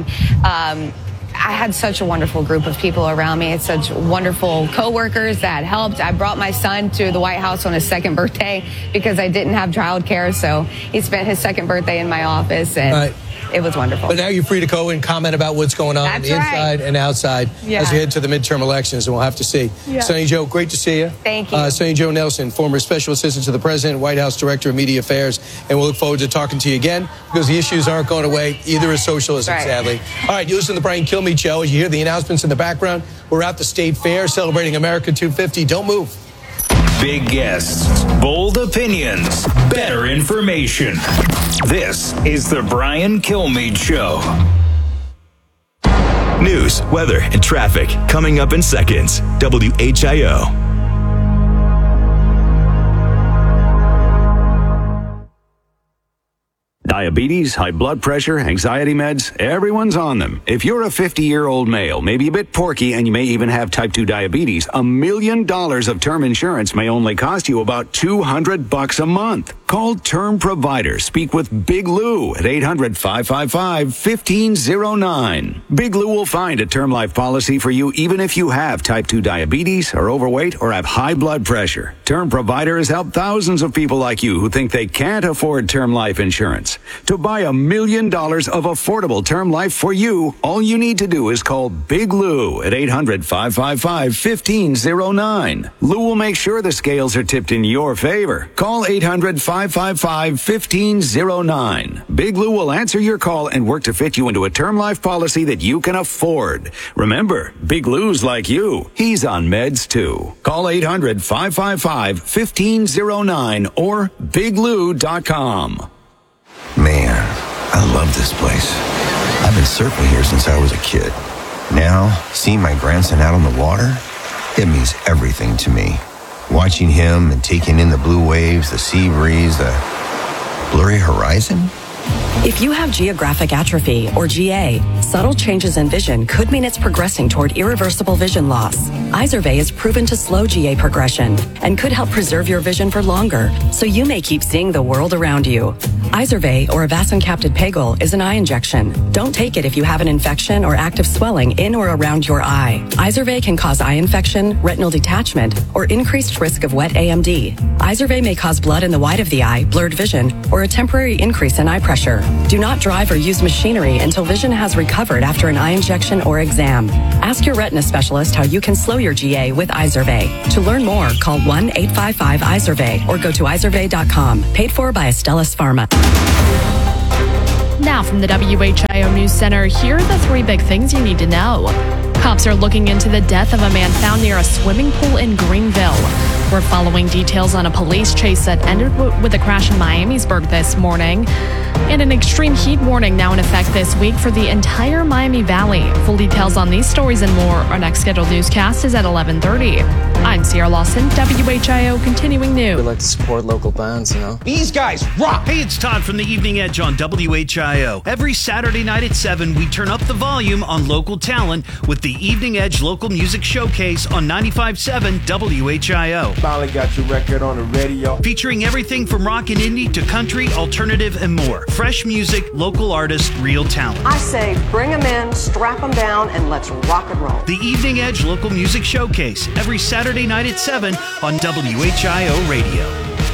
I had such a wonderful group of people around me. Such wonderful coworkers that helped. I brought my son to the White House on his second birthday because I didn't have childcare. So he spent his second birthday in my office, and it was wonderful.
But now you're free to go and comment about what's going on the inside and outside as we head to the midterm elections, and we'll have to see.
Yeah.
Sonny Joe, great to see you.
Thank you.
Sonny Joe Nelson, former Special Assistant to the President, White House Director of Media Affairs, and we'll look forward to talking to you again because the issues aren't going away, either is socialism, sadly. All right, you listen to the Brian Kilmeade Show. As you hear the announcements in the background, we're at the State Fair celebrating America 250. Don't move.
Big guests, bold opinions, better information. This is the Brian Kilmeade Show.
News, weather, and traffic coming up in seconds. WHIO.
Diabetes, high blood pressure, anxiety meds, everyone's on them. If you're a 50-year-old male, maybe a bit porky, and you may even have type 2 diabetes, $1 million of term insurance may only cost you about $200 a month. Call Term Provider. Speak with Big Lou at 800-555-1509. Big Lou will find a term life policy for you even if you have type 2 diabetes, are overweight, or have high blood pressure. Term Provider has helped thousands of people like you who think they can't afford term life insurance. To buy $1 million of affordable term life for you, all you need to do is call Big Lou at 800-555-1509. Lou will make sure the scales are tipped in your favor. Call 800-555-1509. Big Lou will answer your call and work to fit you into a term life policy that you can afford. Remember, Big Lou's like you. He's on meds too. Call 800-555-1509 or biglou.com.
Man, I love this place. I've been surfing here since I was a kid. Now, seeing my grandson out on the water, it means everything to me. Watching him and taking in the blue waves, the sea breeze, the blurry horizon,
If you have geographic atrophy, or GA, subtle changes in vision could mean it's progressing toward irreversible vision loss. Izervay is proven to slow GA progression and could help preserve your vision for longer, so you may keep seeing the world around you. Izervay, or avacincaptad pegol, is an eye injection. Don't take it if you have an infection or active swelling in or around your eye. Izervay can cause eye infection, retinal detachment, or increased risk of wet AMD. Izervay may cause blood in the white of the eye, blurred vision, or a temporary increase in eye pressure. Do not drive or use machinery until vision has recovered after an eye injection or exam. Ask your retina specialist how you can slow your GA with Izervay. To learn more, call 1-855-IZERVAY or go to izervay.com. Paid for by Astellas Pharma.
Now from the WHIO News Center, here are the 3 big things you need to know. Cops are looking into the death of a man found near a swimming pool in Greenville. We're following details on a police chase that ended with a crash in Miamisburg this morning. And an extreme heat warning now in effect this week for the entire Miami Valley. Full details on these stories and more. Our next scheduled newscast is at 11:30. I'm Sierra Lawson, WHIO Continuing News.
We like to support local bands, you know.
These guys rock! Hey, it's Todd from the Evening Edge on WHIO. Every Saturday night at 7, we turn up the volume on local talent with the Evening Edge Local Music Showcase on 95.7 WHIO.
Finally got your record on the radio.
Featuring everything from rock and indie to country, alternative, and more. Fresh music, local artists, real talent.
I say bring them in, strap them down, and let's rock and roll.
The Evening Edge Local Music Showcase, every Saturday night at 7 on WHIO Radio.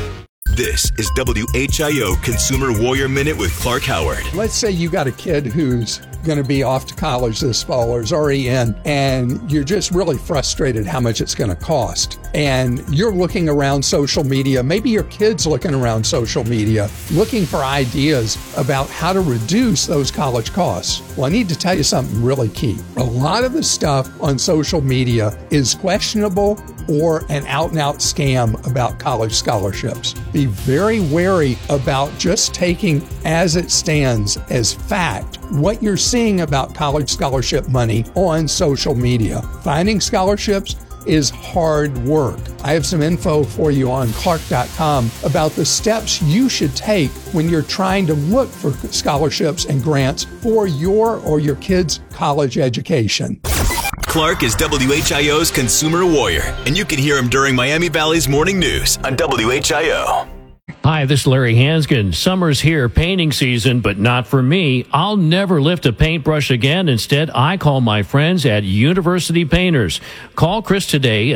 This is WHIO Consumer Warrior Minute with Clark Howard.
Let's say you got a kid who's going to be off to college this fall or is already in, and you're just really frustrated how much it's going to cost. And you're looking around social media, maybe your kid's looking around social media, looking for ideas about how to reduce those college costs. Well, I need to tell you something really key. A lot of the stuff on social media is questionable or an out-and-out scam about college scholarships. Be very wary about just taking as it stands as fact what you're seeing about college scholarship money on social media. Finding scholarships is hard work. I have some info for you on Clark.com about the steps you should take when you're trying to look for scholarships and grants for your or your kid's college education.
Clark is WHIO's Consumer Warrior, and you can hear him during Miami Valley's Morning News on WHIO.
Hi, this is Larry Hanskin. Summer's here, painting season, but not for me. I'll never lift a paintbrush again. Instead, I call my friends at University Painters. Call Chris today at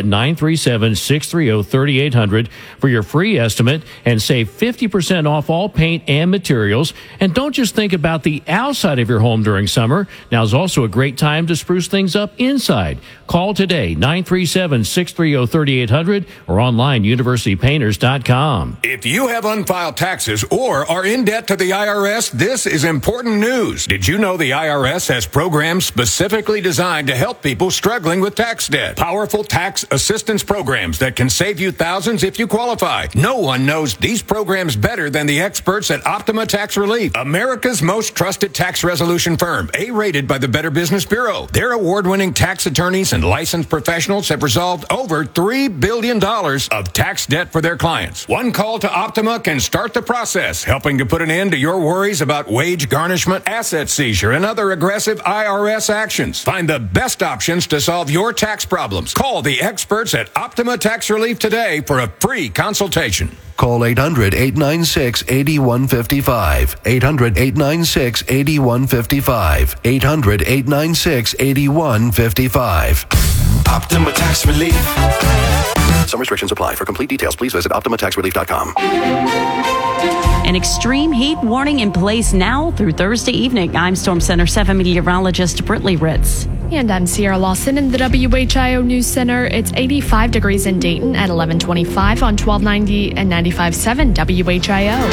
937-630-3800 for your free estimate and save 50% off all paint and materials. And don't just think about the outside of your home during summer. Now is also a great time to spruce things up inside. Call today, 937-630-3800 or online, universitypainters.com.
If you have unfiled taxes or are in debt to the IRS, this is important news. Did you know the IRS has programs specifically designed to help people struggling with tax debt? Powerful tax assistance programs that can save you thousands if you qualify. No one knows these programs better than the experts at Optima Tax Relief, America's most trusted tax resolution firm, A-rated by the Better Business Bureau. Their award-winning tax attorneys and licensed professionals have resolved over $3 billion of tax debt for their clients. One call to Optima can start the process, helping to put an end to your worries about wage garnishment, asset seizure, and other aggressive IRS actions. Find the best options to solve your tax problems. Call the experts at Optima Tax Relief today for a free consultation.
Call 800-896-8155. 800-896-8155. 800-896-8155.
Optima Tax Relief.
Some restrictions apply. For complete details, please visit OptimaTaxRelief.com.
An extreme heat warning in place now through Thursday evening. I'm Storm Center 7 meteorologist Brittany Ritz.
And I'm Sierra Lawson in the WHIO News Center. It's 85 degrees in Dayton at 1125 on 1290 and 95.7 WHIO.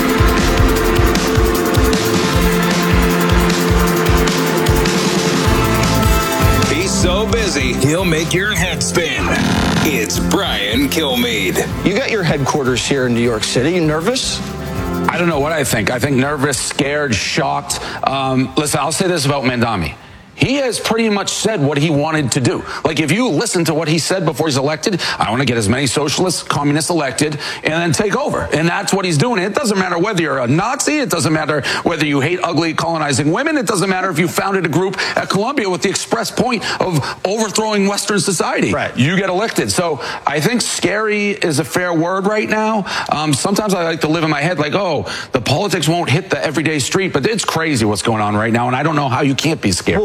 So busy, he'll make your head spin. It's Brian Kilmeade.
You got your headquarters here in New York City. You nervous?
I don't know what I think. I think nervous, scared, shocked. Listen, I'll say this about Mandami.
he has pretty much said what he wanted to do. Like, if you listen to what he said before he's elected, I want to get as many socialists, communists elected and then take over. And that's what he's doing. It doesn't matter whether you're a Nazi. It doesn't matter whether you hate ugly colonizing women. It doesn't matter if you founded a group at Columbia with the express point of overthrowing Western society. Right. You get elected. So I think scary is a fair word right now. Sometimes I like to live in my head like, oh, the politics won't hit the everyday street, but it's crazy what's going on right now. And I don't know how you can't be scared.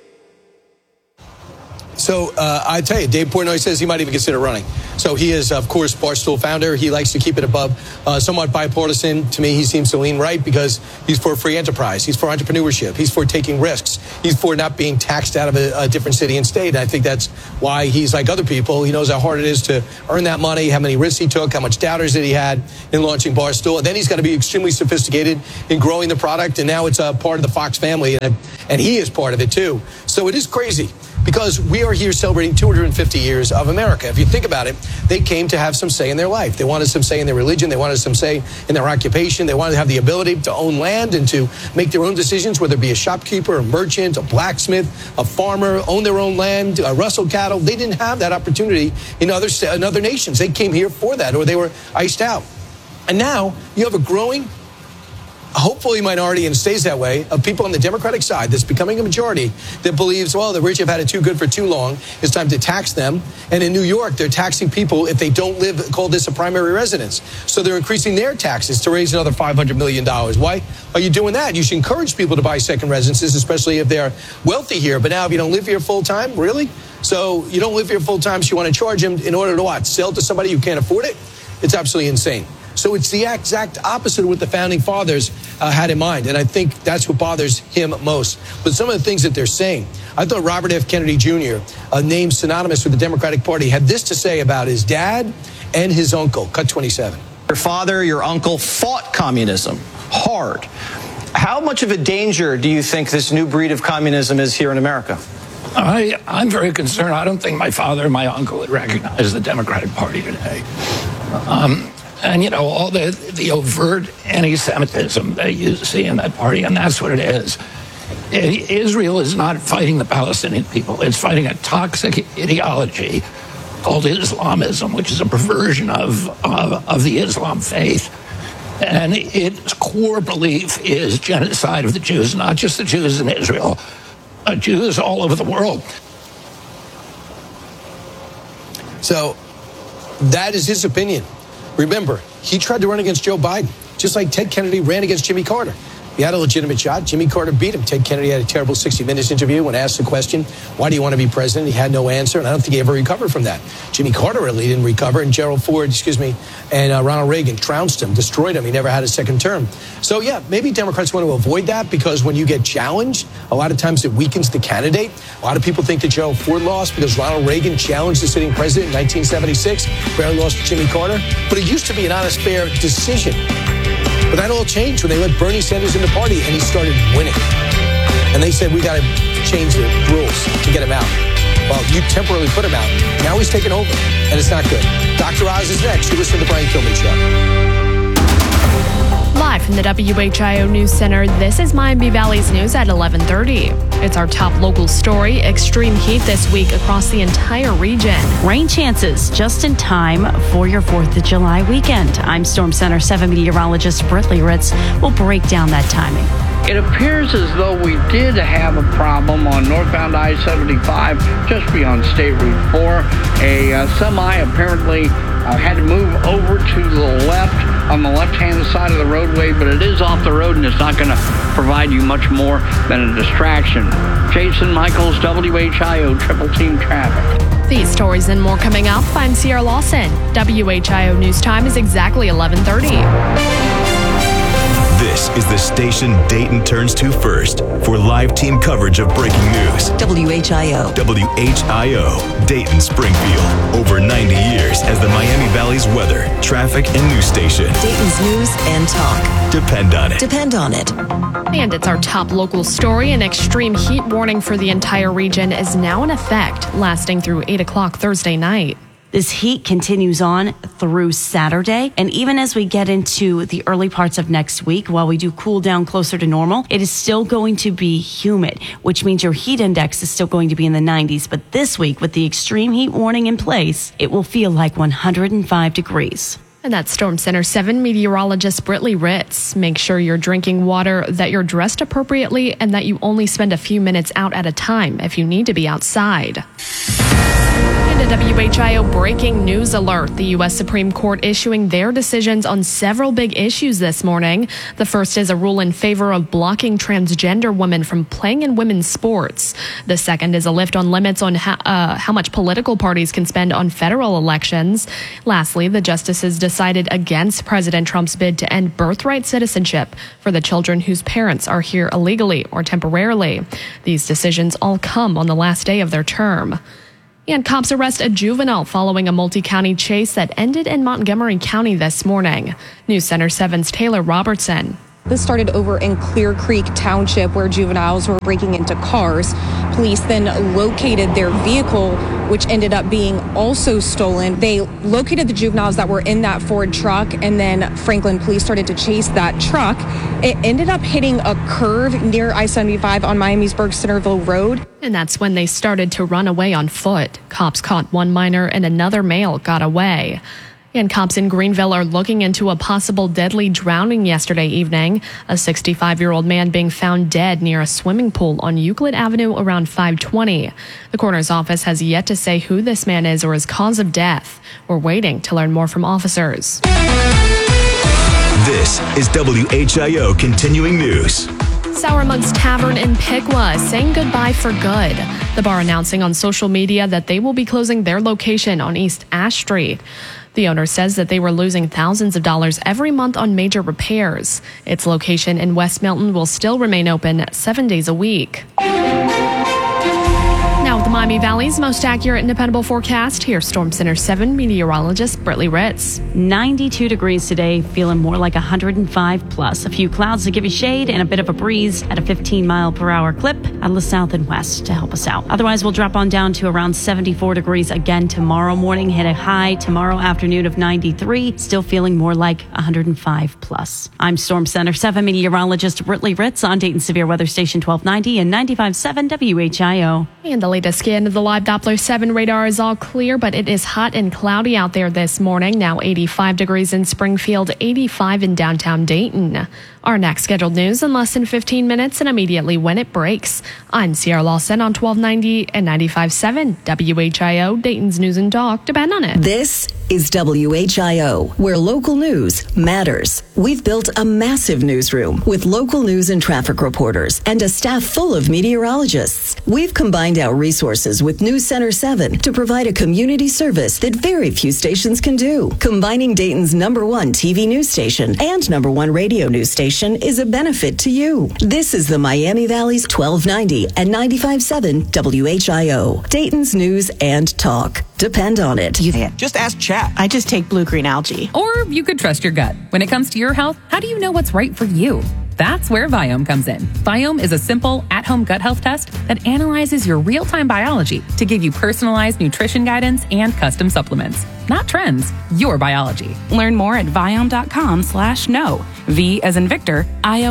So I tell you, Dave Portnoy says he might even consider running. So he is, of course, Barstool founder. He likes to keep it above somewhat bipartisan. To me, he seems to lean right because he's for free enterprise. He's for entrepreneurship. He's for taking risks. He's for not being taxed out of a different city and state. And I think that's why he's like other people. He knows how hard it is to earn that money, how many risks he took, how much doubters that he had in launching Barstool. And then he's got to be extremely sophisticated in growing the product. And now it's a part of the Fox family. And he is part of it, too. So it is crazy. Because we are here celebrating 250 years of America. If you think about it, they came to have some say in their life. They wanted some say in their religion. They wanted some say in their occupation. They wanted to have the ability to own land and to make their own decisions, whether it be a shopkeeper, a merchant, a blacksmith, a farmer, own their own land, rustle cattle. They didn't have that opportunity in other nations. They came here for that, or they were iced out. And now you have a growing, hopefully minority, and stays that way, of people on the Democratic side that's becoming a majority that believes, well, the rich have had it too good for too long. It's time to tax them. And in New York, they're taxing people if they don't live, call this a primary residence. So they're increasing their taxes to raise another $500 million. Why are you doing that? You should encourage people to buy second residences, especially if they're wealthy here. But now if you don't live here full time, really? So you don't live here full time, so you want to charge them in order to what? Sell to somebody who can't afford it? It's absolutely insane. So it's the exact opposite of what the founding fathers had in mind. And I think that's what bothers him most. But some of the things that they're saying, I thought Robert F. Kennedy Jr., a name synonymous with the Democratic Party, had this to say about his dad and his uncle. Cut 27.
Your father, your uncle fought communism hard. How much of a danger do you think this new breed of communism is here in America?
I'm very concerned. I don't think my father and my uncle would recognize the Democratic Party today. And, you know, all the overt anti-Semitism that you see in that party, and that's what it is. Israel is not fighting the Palestinian people. It's fighting a toxic ideology called Islamism, which is a perversion of the Islam faith. And its core belief is genocide of the Jews, not just the Jews in Israel, Jews all over the world.
So that is his opinion. Remember, he tried to run against Joe Biden, just like Ted Kennedy ran against Jimmy Carter. He had a legitimate shot. Jimmy Carter beat him. Ted Kennedy had a terrible 60 Minutes interview when asked the question, why do you want to be president? He had no answer, and I don't think he ever recovered from that. Jimmy Carter really didn't recover, and Gerald Ford, and Ronald Reagan trounced him, destroyed him. He never had a second term. So, yeah, maybe Democrats want to avoid that because when you get challenged, a lot of times it weakens the candidate. A lot of people think that Gerald Ford lost because Ronald Reagan challenged the sitting president in 1976, barely lost to Jimmy Carter. But it used to be an honest, fair decision. But that all changed when they let Bernie Sanders in the party and he started winning. And they said, we got to change the rules to get him out. Well, you temporarily put him out. Now he's taking over, and it's not good. Dr. Oz is next. You listen to the Brian Kilmeade Show.
Live from the WHIO News Center, this is Miami Valley's News at 11:30. It's our top local story. Extreme heat this week across the entire region.
Rain chances just in time for your 4th of July weekend. I'm Storm Center 7 meteorologist Britley Ritz. Will break down that timing.
It appears as though we did have a problem on northbound I-75 just beyond State Route 4. A semi apparently had to move over to the left on the left-hand side of the roadway, but it is off the road and it's not going to provide you much more than a distraction. Jason Michaels, WHIO Triple Team Traffic.
These stories and more coming up. I'm Sierra Lawson. WHIO News Time is exactly 11:30.
This is the station Dayton turns to first for live team coverage of breaking news.
WHIO.
WHIO, Dayton Springfield. Over 90 years as the Miami Valley's weather, traffic, and news station.
Dayton's news and talk.
Depend on it.
Depend on it.
And it's our top local story. An extreme heat warning for the entire region is now in effect, lasting through 8 o'clock Thursday night.
This heat continues on through Saturday, and even as we get into the early parts of next week, while we do cool down closer to normal, it is still going to be humid, which means your heat index is still going to be in the 90s. But this week, with the extreme heat warning in place, it will feel like 105 degrees.
And that's Storm Center 7 meteorologist Britley Ritz. Make sure you're drinking water, that you're dressed appropriately, and that you only spend a few minutes out at a time if you need to be outside. And a WHIO breaking news alert. The U.S. Supreme Court issuing their decisions on several big issues this morning. The first is a rule in favor of blocking transgender women from playing in women's sports. The second is a lift on limits on how much political parties can spend on federal elections. Lastly, the justices decided against President Trump's bid to end birthright citizenship for the children whose parents are here illegally or temporarily. These decisions all come on the last day of their term. And cops arrest a juvenile following a multi-county chase that ended in Montgomery County this morning. News Center 7's Taylor Robertson.
This started over in Clear Creek Township, where juveniles were breaking into cars. Police then located their vehicle, which ended up being also stolen. They located the juveniles that were in that Ford truck, and then Franklin police started to chase that truck. It ended up hitting a curve near I-75 on Miami's Berg-Centerville Road.
And that's when they started to run away on foot. Cops caught one minor and another male got away. And cops in Greenville are looking into a possible deadly drowning yesterday evening. A 65-year-old man being found dead near a swimming pool on Euclid Avenue around 520. The coroner's office has yet to say who this man is or his cause of death. We're waiting to learn more from officers.
This is WHIO Continuing News.
Sour Mugs Tavern in Piqua saying goodbye for good. The bar announcing on social media that they will be closing their location on East Ash Street. The owner says that they were losing thousands of dollars every month on major repairs. Its location in West Milton will still remain open 7 days a week. Now with the Miami Valley's most accurate and dependable forecast, here's Storm Center 7 meteorologist Britley Ritz.
92 degrees today, feeling more like 105 plus. A few clouds to give you shade and a bit of a breeze at a 15-mile-per-hour clip out of the south and west to help us out. Otherwise, we'll drop on down to around 74 degrees again tomorrow morning, hit a high tomorrow afternoon of 93, still feeling more like 105 plus. I'm Storm Center 7 meteorologist Britley Ritz on Dayton Severe Weather Station 1290 and 95.7 WHIO.
And the latest scan of the live Doppler 7 radar is all clear, but it is hot and cloudy out there this morning. Now 85 degrees in Springfield, 85 in downtown Dayton. Our next scheduled news in less than 15 minutes and immediately when it breaks. I'm Sierra Lawson on 1290 and 95.7 WHIO, Dayton's News and Talk. Depend on it.
This is WHIO, where local news matters. We've built a massive newsroom with local news and traffic reporters and a staff full of meteorologists. We've combined our resources with News Center 7 to provide a community service that very few stations can do. Combining Dayton's #1 TV news station and #1 radio news station is a benefit to you. This is the Miami Valley's 1290 and 95.7 WHIO, Dayton's News and Talk. Depend on it.
Just ask Chat. I just take blue-green algae.
Or you could trust your gut. When it comes to your health, how do you know what's right for you? That's where Viome comes in. Viome is a simple, at-home gut health test that analyzes your real-time biology to give you personalized nutrition guidance and custom supplements. Not trends, your biology. Learn more at Viome.com/know. V as in Victor,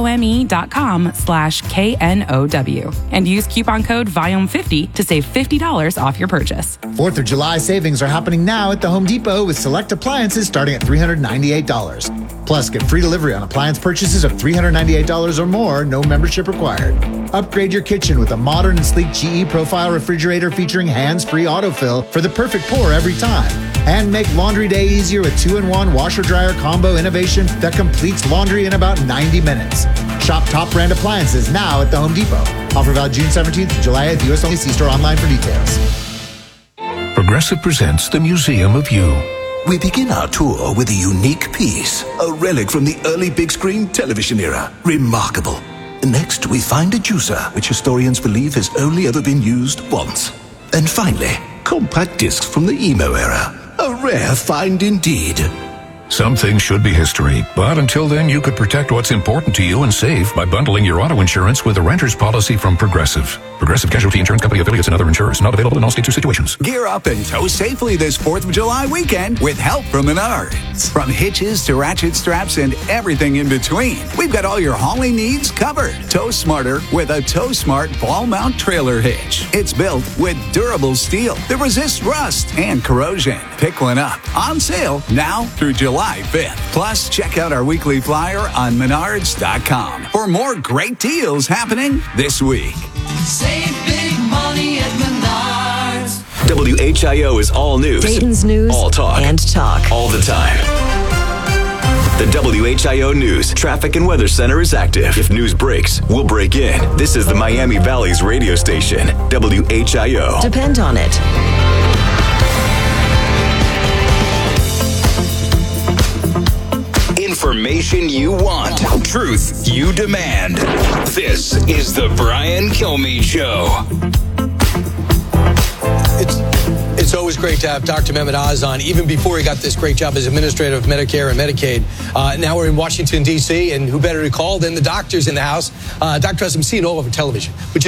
IOME.com/KNOW. And use coupon code Viome50 to save $50 off your purchase.
4th of July savings are happening now at the Home Depot with select appliances starting at $398. Plus, get free delivery on appliance purchases of $398 or more, no membership required. Upgrade your kitchen with a modern and sleek GE Profile refrigerator featuring hands-free autofill for the perfect pour every time. And make laundry day easier with 2-in-1 washer-dryer combo innovation that completes laundry in about 90 minutes. Shop top brand appliances now at the Home Depot. Offer valid June 17th to July 8th. U.S. only. See store online for details.
Progressive presents the Museum of You. We begin our tour with a unique piece, a relic from the early big screen television era. Remarkable. Next, we find a juicer, which historians believe has only ever been used once. And finally, compact discs from the emo era. A rare find indeed. Some things should be history, but until then, you could protect what's important to you and save by bundling your auto insurance with a renter's policy from Progressive. Progressive Casualty Insurance Company affiliates and other insurers. Not available in all states or situations.
Gear up and tow safely this 4th of July weekend with help from Menards. From hitches to ratchet straps and everything in between, we've got all your hauling needs covered. Tow smarter with a Tow Smart ball mount trailer hitch. It's built with durable steel that resists rust and corrosion. Pick one up. On sale now through July 5th. Plus, check out our weekly flyer on Menards.com for more great deals happening this week.
Save big money at Menards.
WHIO is all news.
Dayton's news.
All talk.
And talk.
All the time. The WHIO News Traffic and Weather Center is active. If news breaks, we'll break in. This is the Miami Valley's radio station, WHIO.
Depend on it.
Information you want, truth you demand. This is the Brian Kilmeade Show.
It's always great to have Dr. Mehmet Oz on, even before he got this great job as administrator of Medicare and Medicaid. Now we're in Washington, D.C., and who better to call than the doctors in the house? Dr. Oz, I'm seeing all over television, which